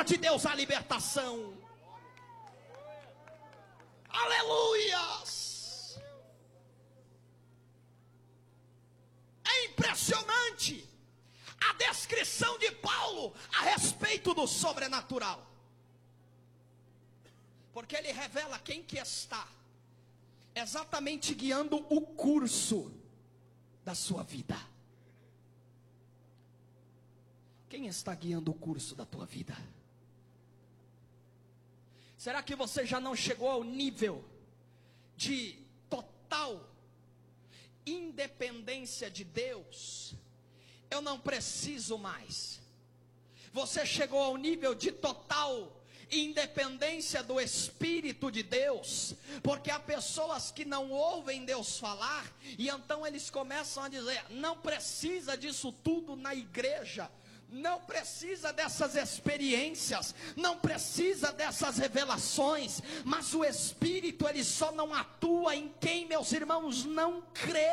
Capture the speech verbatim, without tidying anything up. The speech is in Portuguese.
palavra de Deus há libertação. Aleluias! É impressionante a descrição de Paulo a respeito do sobrenatural, porque ele revela quem que está exatamente guiando o curso da sua vida. Quem está guiando o curso da tua vida? Será que você já não chegou ao nível de total independência de Deus? Eu não preciso mais. Você chegou ao nível de total independência do Espírito de Deus, porque há pessoas que não ouvem Deus falar, e então eles começam a dizer: não precisa disso tudo na igreja, não precisa dessas experiências, não precisa dessas revelações, mas o Espírito ele só não atua em quem, meus irmãos, não crê.